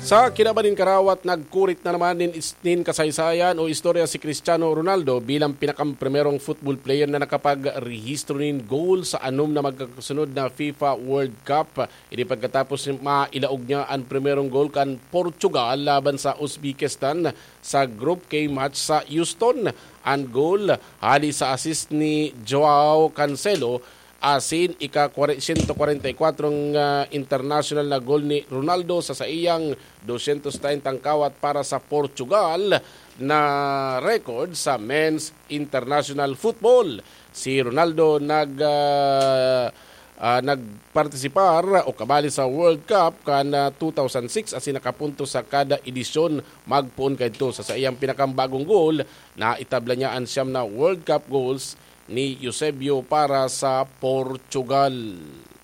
Sa kinabanin karawat, nagkurit na naman nin kasaysayan o istorya si Cristiano Ronaldo bilang pinakam-primerong football player na nakapag-rehistro nin goal sa anom na magkasunod na FIFA World Cup. Ini pagkatapos mailaog niya ang primerong goal kan Portugal laban sa Uzbekistan sa Group K match sa Houston. Ang goal hali sa assist ni Joao Cancelo, asin ika-144 international na gol ni Ronaldo sa iyang 230 kawat para sa Portugal na record sa men's international football. Si Ronaldo nagpartisipar o kabali sa World Cup kan 2006 asin nakapunto sa kada edisyon magpuon kadto sa iyang pinakambagong goal na itabla niya ang siyam na World Cup goals ni Eusebio para sa Portugal.